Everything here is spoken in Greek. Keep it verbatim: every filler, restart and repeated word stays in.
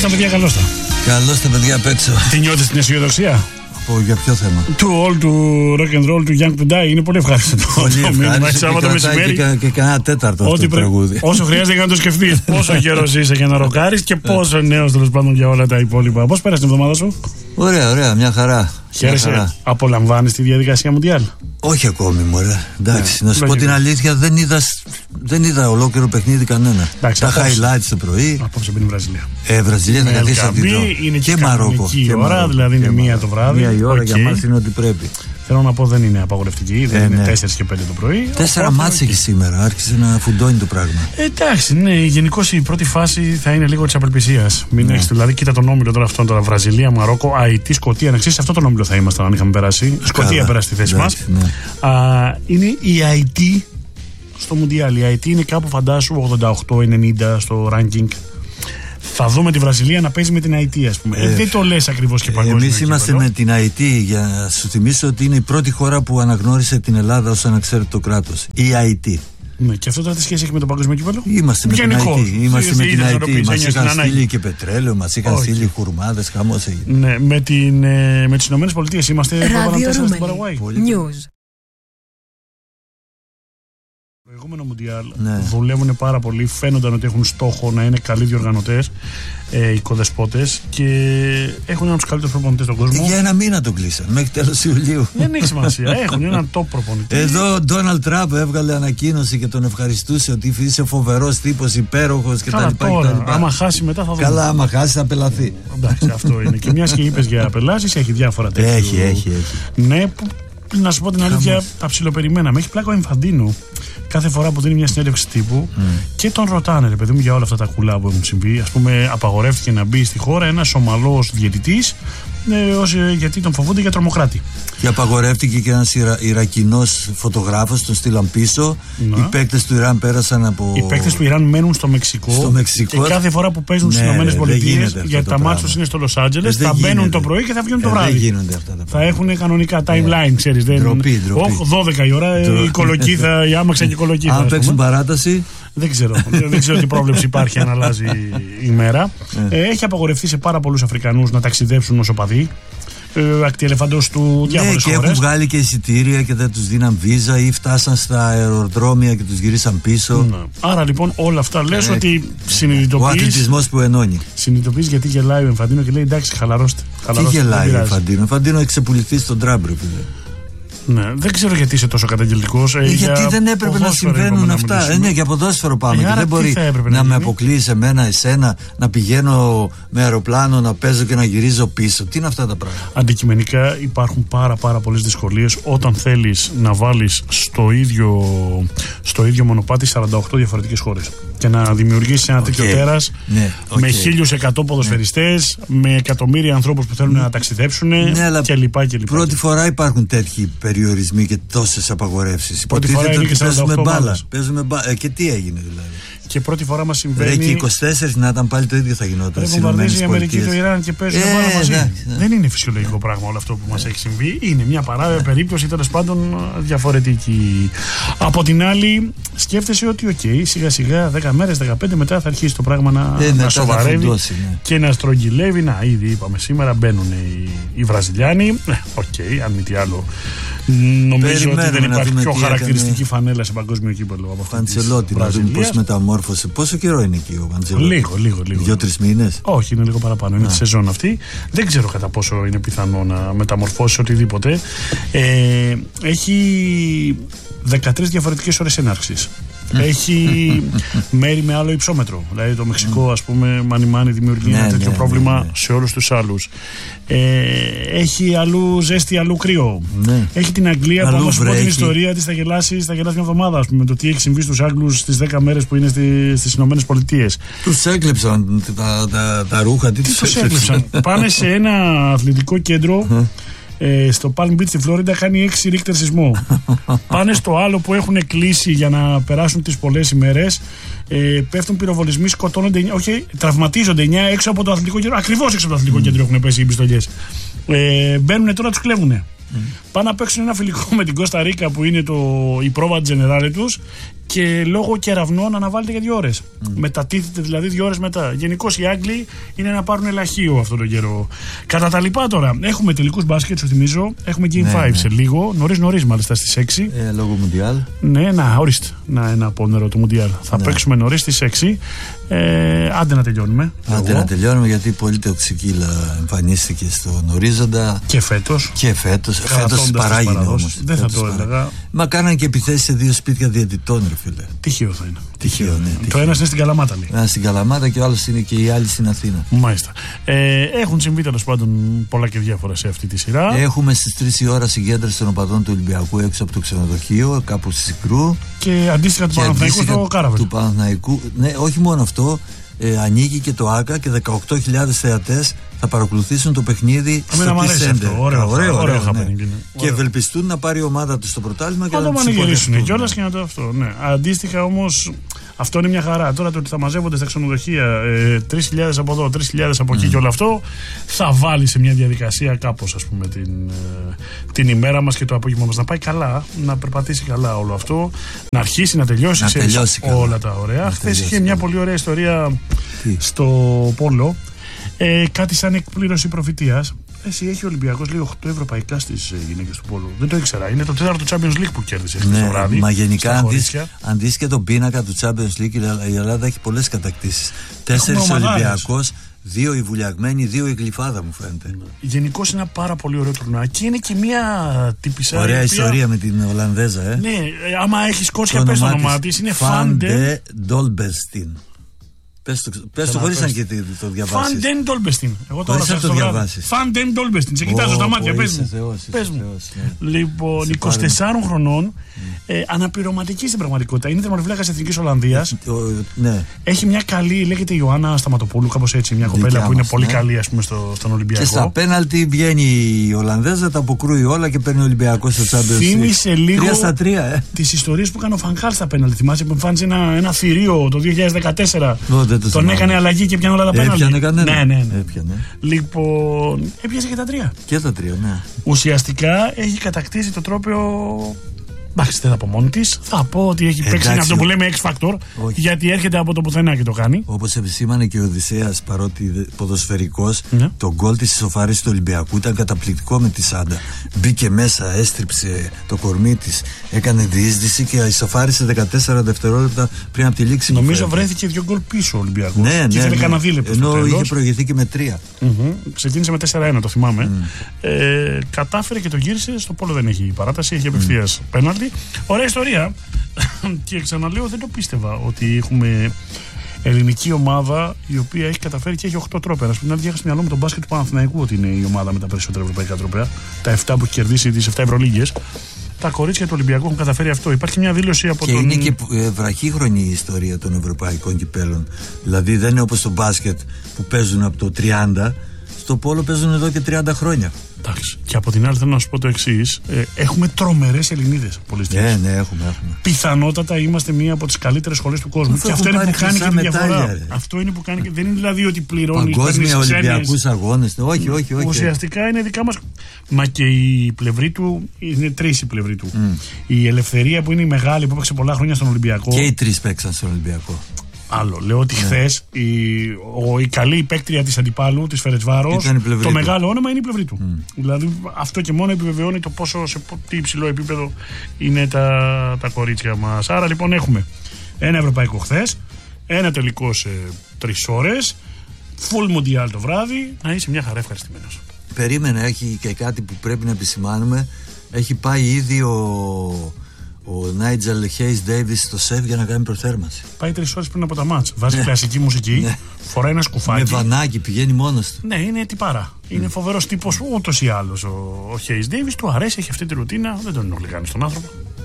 τα παιδιά, καλώς τα. Καλώς τα παιδιά απ' έξω. Τι νιώθεις την αισιοδοξία? Από για ποιο θέμα? Του all του rock and roll, του young to die. Είναι πολύ ευχάριστο το μήνυμα. Σάββατο μεσημέρι. Και, και κανένα τέταρτο αυτό το τραγούδι. Όσο χρειάζεται για να το σκεφτείς. Πόσο γέρος είσαι για να ροκάρεις και πόσο νέος τέλος πάντων για όλα τα υπόλοιπα. Πώς πέρασε την εβδομάδα σου? Ωραία, ωραία, μια χαρά. Χαίρεσαι, απολαμβάνεις τη διαδικασία Μουντιάλ? Όχι ακόμη, μωρέ. Εντάξει, να σου πω την αλήθεια, δεν είδα, δεν είδα ολόκληρο παιχνίδι κανένα. Εντάξει, τα απόψε, highlights το πρωί. Απόψε μπαίνει η Βραζιλία. Ε, Βραζιλία θα καθίσει αυτή είναι και Μαρόκο. Και ώρα, δηλαδή είναι μία το βράδυ. Μία η ώρα okay. για μας είναι ό,τι πρέπει. Θέλω να πω δεν είναι απαγορευτική, δεν ε, είναι ναι. τέσσερα και πέντε το πρωί. Τέσσερα μάτς έχει σήμερα, άρχισε να φουντώνει το πράγμα. Ε, εντάξει, ναι, γενικώς η πρώτη φάση θα είναι λίγο της απελπισίας. Μην ναι. έχεις, δηλαδή, κοίτα τον όμιλο τώρα αυτόν τώρα. Βραζιλία, Μαρόκο, Αϊτή, Σκωτία. Να ξέρεις, σε αυτό τον όμιλο θα ήμασταν αν είχαμε περάσει. Σκωτία πέρασε στη θέση μας. Ναι. Είναι η Αϊτή στο Μουντιάλ. Η Αϊτή είναι κάπου φαντάσου ογδόντα οκτώ ενενήντα στο ranking. Θα δούμε τη Βραζιλία να παίζει με την Αϊτή, ας πούμε. Ε, ε, δεν το λες ακριβώς και παγκόσμια. Εμείς είμαστε εδώ με την Αϊτή, για να σου θυμίσω ότι είναι η πρώτη χώρα που αναγνώρισε την Ελλάδα ως αναξέρετο κράτος. Η Αϊτή. Ναι, και αυτό τώρα τι σχέση έχει με το παγκόσμιο κύπελλο? Είμαστε με Γενικώς. την Αϊτή. Είμαστε με την Αϊτή. Μας είχαν στείλει και πετρέλαιο, μας είχαν στείλει χουρμάδες, χαμός έγινε. Ναι, με, την, με τις Ηνωμένες Πολιτείες είμαστε τέσσερα στην Παραγουάη. Το προηγούμενο Μουντιάλ ναι. δουλεύουν πάρα πολύ, φαίνονταν ότι έχουν στόχο να είναι καλοί διοργανωτές, ε, οικοδεσπότες και έχουν έναν από τους καλύτερους προπονητές στον κόσμο. Για ένα μήνα τον κλείσαν, μέχρι τέλος Ιουλίου. Δεν έχει σημασία, έχουν έναν top προπονητή. Εδώ ο Ντόναλντ Τραμπ έβγαλε ανακοίνωση και τον ευχαριστούσε ότι είσαι φοβερός τύπος, υπέροχος κτλ. Άμα χάσει μετά θα δούμε. Καλά, άμα χάσει θα πελαθεί. Εντάξει, αυτό είναι. Και μιας και είπες για απελάσεις, έχει διάφορα τέτοια. Έχει, έχει, έχει. Ναι, που, να σου πω την αλήθεια, τα ψιλοπεριμέναμε. Έχει πλάκα ο Ινφαντίνο. Κάθε φορά που δίνει μια συνέντευξη τύπου mm. και τον ρωτάνε, ρε παιδί μου, για όλα αυτά τα κουλά που έχουν συμβεί. Ας πούμε, απαγορεύτηκε να μπει στη χώρα ένας Ομαλός διαιτητής, ε, ως, ε, γιατί τον φοβούνται για τρομοκράτη. Και απαγορεύτηκε και ένας Ιρα, Ιρακινός φωτογράφος, τον στείλαν πίσω. Να. Οι παίκτες του Ιράν πέρασαν από. Οι παίκτες του Ιράν μένουν στο Μεξικό. Στο Μεξικό. Και κάθε φορά που παίζουν στις ΗΠΑ, γιατί τα μάτς τους είναι στο Λος Άντζελες, θα μπαίνουν γίνεται. το πρωί και θα βγαίνουν ε, το βράδυ. Δεν γίνονται αυτά τα θα έχουν κανονικά timeline, yeah. ξέρεις. Ντροπή, ντροπή. δώδεκα η ώρα, η κολοκύθα, η άμαξα και η κολοκύθα. Αν παίξουν παράταση. Δεν ξέρω. Δεν ξέρω τι πρόβλεψη υπάρχει αν αλλάζει η μέρα. ε, έχει απαγορευτεί σε πάρα πολλούς Αφρικανούς να ταξιδέψουν ως οπαδοί. Ε, ακτιελεφαντός του διάφορες ναι, χώρες. Και έχουν βγάλει και εισιτήρια και δεν τους δίναν βίζα ή φτάσαν στα αεροδρόμια και τους γυρίσαν πίσω. Ναι. Άρα λοιπόν όλα αυτά λες ε, ότι συνειδητοποιείς. Ο αθλητισμός που ενώνει. Συνειδητοποιείς γιατί γελάει ο Ινφαντίνο και λέει εντάξει, χαλαρώστε. Τι γελάει ο Ινφαντίνο? Ο Ινφαντίνο έχει ξεπουληθεί στον Τραμπ. Ναι, δεν ξέρω γιατί είσαι τόσο καταγγελτικός. Ε, γιατί για δεν έπρεπε να συμβαίνουν αυτά. Ε, ναι, για ποδόσφαιρο πάμε. Ε, και δεν μπορεί να, να με αποκλείεις εμένα, εσένα, να πηγαίνω με αεροπλάνο, να παίζω και να γυρίζω πίσω. Τι είναι αυτά τα πράγματα? Αντικειμενικά υπάρχουν πάρα, πάρα πολλές δυσκολίες όταν θέλεις να βάλεις στο ίδιο, στο ίδιο μονοπάτι σαράντα οκτώ διαφορετικές χώρες και να δημιουργήσεις ένα okay. τέτοιο τέρας ναι, okay. με χίλιους εκατό ποδοσφαιριστές, ναι. με εκατομμύρια ανθρώπους που θέλουν ναι. να ταξιδέψουν ναι, κλπ. κλπ. Πρώτη φορά υπάρχουν τέτοιοι περιορισμοί και τόσες απαγορεύσεις. Πρώτη φορά είναι και παίζουμε μπάλα. Παίζουμε μπάλα. Ε, και τι έγινε δηλαδή? Και πρώτη φορά μας συμβαίνει. Ρε, και είκοσι τέσσερα να ήταν πάλι το ίδιο θα γινόταν. Δεν βομβαρδίζει η Αμερική το Ιράν και παίζουν ε, μπάλα μαζί. Ναι, ναι. Δεν είναι φυσιολογικό πράγμα όλο αυτό που μας έχει συμβεί. Είναι μια παράδειγμα ναι. περίπτωση τέλος πάντων διαφορετική. Από την άλλη, σκέφτεσαι ότι, οκ, okay, σιγά σιγά δέκα μέρες, δεκαπέντε μετά θα αρχίσει το πράγμα να, ε, να σοβαρεύει φουντώσει, ναι. και να στρογγυλεύει. Να, ήδη είπαμε σήμερα μπαίνουν οι, οι Βραζιλιάνοι. Οκ, okay, αν μη τι άλλο. Νομίζω ότι δεν υπάρχει πιο χαρακτηριστική φανέλα σε παγκόσμιο κύπελλο από αυτή. Αντσελότη, να δούμε πώς μεταμόρφωσε. Πόσο καιρό είναι εκεί ο Αντσελότη? Λίγο, λίγο, λίγο. Δύο-τρεις μήνες. Όχι, είναι λίγο παραπάνω. Είναι τη σεζόν αυτή. Δεν ξέρω κατά πόσο είναι πιθανό να μεταμορφώσει οτιδήποτε. Ε, έχει δεκατρείς διαφορετικές ώρες έναρξης. Έχει μέρη με άλλο υψόμετρο. Δηλαδή το Μεξικό, ας πούμε, μανι-μάνι δημιουργεί ναι, ένα τέτοιο ναι, πρόβλημα ναι, ναι. σε όλους τους άλλους. Ε, έχει αλλού ζέστη, αλλού κρύο. Ναι. Έχει την Αγγλία που, όμως, πω την ιστορία της θα γελάσει, θα γελάσει μια εβδομάδα, ας πούμε, το τι έχει συμβεί στους Άγγλους στις δέκα μέρες που είναι στη, στις Ηνωμένες Πολιτείες. Τους έκλεψαν τα, τα, τα ρούχα, τι, τι τους έκλεψαν. Πάνε σε ένα αθλητικό κέντρο. Ε, στο Palm Beach στη Φλόριντα κάνει έξι ρίχτερ σεισμό. Πάνε στο άλλο που έχουν κλείσει για να περάσουν τις πολλές ημέρες. Ε, πέφτουν πυροβολισμοί, σκοτώνονται εννιά, όχι, τραυματίζονται εννιά έξω από το αθλητικό κέντρο. Ακριβώς έξω από το αθλητικό mm. κέντρο έχουν πέσει οι πιστολιές. Ε, μπαίνουν τώρα, τους κλέβουνε. Mm. Πάνε να παίξουν ένα φιλικό με την Κώστα Ρίκα που είναι το, η πρόβα τζενεράλη τους και λόγω κεραυνών αναβάλλεται για δύο ώρες. Mm. Μετατίθεται δηλαδή δύο ώρες μετά. Γενικώς οι Άγγλοι είναι να πάρουν ελαχείο αυτόν τον καιρό. Κατά τα λοιπά τώρα, έχουμε τελικούς μπάσκετ, σου θυμίζω. Έχουμε Game ναι, πέντε ναι. σε λίγο. Νωρίς νωρίς μάλιστα στις έξι. Ε, λόγω Μουντιάλ. Ναι, να, ορίστε. Να, ένα πόνερο του Μουντιάλ. Θα ναι. παίξουμε νωρίς στις έξι. Ε, άντε να τελειώνουμε. Άντε εγώ. να τελειώνουμε, γιατί πολύ τοξικίλα εμφανίστηκε στον ορίζοντα. Και φέτος. Και φέτος. Φέτος παράγει όμως. Δεν θα το έλεγα. Μα κάνανε και επιθέσεις σε δύο σπίτια διαιτητών, ρε φίλε. Τυχαίο θα είναι. Τυχαίο, ναι. Το τυχαίο. ένα είναι στην Καλαμάτα, λέει. Ένα στην Καλαμάτα και ο άλλος είναι και οι άλλοι στην Αθήνα. Μάλιστα. Ε, έχουν συμβεί τέλος πάντων πολλά και διάφορα σε αυτή τη σειρά. Έχουμε στις τρεις η ώρα συγκέντρωση των οπαδών του Ολυμπιακού έξω από το ξενοδοχείο, κάπου στη Σικρού. Και αντίστοιχα του Παναθηναϊκού στο Κάραβελ. Του Παναθηναϊκού. Ναι, όχι μόνο αυτό. Ε, ανοίγει και το ΆΚΑ και δεκαοκτώ χιλιάδες θεατές θα παρακολουθήσουν το παιχνίδι στο T-Center. Ωραίο, ωραίο, ωραίο, ναι. Και ευελπιστούν να πάρει η ομάδα του στο πρωτάθλημα και να να το πανηγυρίσουν κιόλας και να το αυτό. Ναι. Αντίστοιχα όμως, αυτό είναι μια χαρά. Τώρα το ότι θα μαζεύονται στα ξενοδοχεία ε, τρεις χιλιάδες από εδώ, τρεις χιλιάδες από εκεί mm. και όλο αυτό θα βάλει σε μια διαδικασία κάπως, ας πούμε, την, ε, την ημέρα μας και το απόγευμα μας να πάει καλά, να περπατήσει καλά όλο αυτό, να αρχίσει να τελειώσει, να τελειώσει όλα τα ωραία. Χθες είχε μια πολύ ωραία ιστορία Τι? στο Πόλο. Ε, κάτι σαν εκπλήρωση προφητείας. Εσύ έχει ο Ολυμπιακός λέει οκτώ ευρωπαϊκά στις ε, γυναίκες του Πόλου. Δεν το ήξερα. Είναι το τέταρτο Champions League που κέρδισε χθες ναι, το βράδυ. Μα γενικά αντί και τον πίνακα του Champions League, η Ελλάδα έχει πολλές κατακτήσεις. Τέσσερις Ολυμπιακός, δύο η Βουλιαγμένη, δύο η Γλυφάδα, μου φαίνεται. Γενικώς είναι ένα πάρα πολύ ωραίο τουρνουά και είναι και μια τύπισσα. Ωραία οποία... ιστορία με την Ολλανδέζα, ε. Ναι, άμα έχει κότσια, πες το όνομά της. Είναι Φάντε Ντόλμπεστιν. Πες το, πες το χωρίς να και το διαβάσεις. Φαντεν Ντόλμπεστιν. Εγώ τώρα θα το διαβάσεις. Φαντεν Ντόλμπεστιν. Σε κοιτάζω στα μάτια. Πες μου. Πες μου. Λοιπόν, είκοσι τεσσάρων χρονών, αναπληρωματική στην πραγματικότητα. Είναι τερματοφύλακας Εθνικής Ολλανδίας. Έχει μια καλή, λέγεται Ιωάννα Σταματοπούλου, κάπως έτσι. Μια κοπέλα που είναι πολύ καλή, ας πούμε, στον Ολυμπιακό. Και στα πέναλτι βγαίνει η Ολλανδέζα, τα αποκρούει όλα και παίρνει ο Ολυμπιακός στο Champions League. Θύμισε λίγο τις ιστορίες που έκανε ο Φανχάλ στα πέναλτι. Θυμάσαι που εμφάνισε ένα θηρίο το δύο χιλιάδες δεκατέσσερα. Το τον έκανε αλλαγή και πιάνε όλα τα πέναλτι. Έπιανε κανένα. Ναι, ναι, ναι. Έπιανε. Λοιπόν, έπιασε και τα τρία. Και τα τρία, ναι. Ουσιαστικά έχει κατακτήσει το τρόπαιο. Εντάξει, δεν θα πω μόνη της. Θα πω ότι έχει παίξει αυτό που λέμε X Factor. Όχι. Γιατί έρχεται από το πουθενά και το κάνει. Όπως επισήμανε και ο Οδυσσέας, παρότι ποδοσφαιρικός, ναι. Το γκολ της ισοφάρισης του Ολυμπιακού ήταν καταπληκτικό με τη Σάντα. Μπήκε μέσα, έστριψε το κορμί της, έκανε διείσδυση και ισοφάρισε δεκατέσσερα δευτερόλεπτα πριν από τη λήξη. Νομίζω βρέθηκε δύο γκολ πίσω ο Ολυμπιακός. Ναι, ναι. Και ήθελε ναι. κανένα δίλεπτο. Ενώ είχε προηγηθεί και με τρία. Mm-hmm. Ξεκίνησε με τέσσερα ένα, το θυμάμαι. Mm. Ε, κατάφερε και το γύρισε. Στο Πόλο δεν έχει παράταση, έχει απευθείας mm. πέναλτι. Ωραία ιστορία. Και ξαναλέω, δεν το πίστευα ότι έχουμε ελληνική ομάδα η οποία έχει καταφέρει και έχει οκτώ τρόπαια. Α πούμε, να διέχει στο μυαλό με τον μπάσκετ του Παναθηναϊκού ότι είναι η ομάδα με τα περισσότερα ευρωπαϊκά τρόπαια. Τα επτά που έχει κερδίσει τις επτά Ευρωλίγκες. Τα κορίτσια του Ολυμπιακού έχουν καταφέρει αυτό. Υπάρχει μια δήλωση από και τον. Και είναι και ε, βραχύχρονη η ιστορία των ευρωπαϊκών κυπέλων. Δηλαδή δεν είναι όπως το μπάσκετ που παίζουν από το τριάντα. Στο πόλο παίζουν εδώ και τριάντα χρόνια. Εντάξει. Και από την άλλη θέλω να σου πω το εξής. Ε, έχουμε τρομερές Ελληνίδες. Ναι, ναι, έχουμε, έχουμε. Πιθανότατα είμαστε μία από τις καλύτερες σχολές του κόσμου. Αυτό και αυτό είναι που κάνει και τη διαφορά. Ρε. Αυτό είναι που κάνει και. Δεν είναι δηλαδή ότι πληρώνει. Παγκόσμια Ολυμπιακούς αγώνες. Όχι, όχι, όχι. Ουσιαστικά είναι δικά μας. Μα και η πλευρή του. Είναι τρεις η πλευρή του. Mm. Η Ελευθερία που είναι η μεγάλη που έπαιξε πολλά χρόνια στον Ολυμπιακό. Και οι τρεις παίξαν στον Ολυμπιακό. Άλλο. Λέω ότι ναι. χθες η, ο, η καλή παίκτρια της αντιπάλου, της Φερετσβάρος, το του. μεγάλο όνομα είναι η πλευρή του. Mm. Δηλαδή αυτό και μόνο επιβεβαιώνει το πόσο σε τι υψηλό επίπεδο είναι τα, τα κορίτσια μας. Άρα λοιπόν έχουμε ένα ευρωπαϊκό χθες, ένα τελικό σε τρεις ώρες, full mundial το βράδυ, να είσαι μια χαρά ευχαριστημένος. Περίμενε, έχει και κάτι που πρέπει να επισημάνουμε. Έχει πάει ήδη ο... ο Νάιτζελ Χέις Ντέιβις στο σεφ για να κάνει προθέρμανση. Πάει τρεις ώρες πριν από τα μάτς. Βάζει ναι. κλασική μουσική, ναι. φοράει ένα σκουφάκι. Με βανάκι, πηγαίνει μόνος του. Ναι, είναι τυπάρα. Mm. Είναι φοβερός τύπος ούτως ή άλλως ο, ο Χέις Ντέιβις. Του αρέσει, έχει αυτή τη ρουτίνα. Δεν τον ενοχλεί κανείς τον άνθρωπο.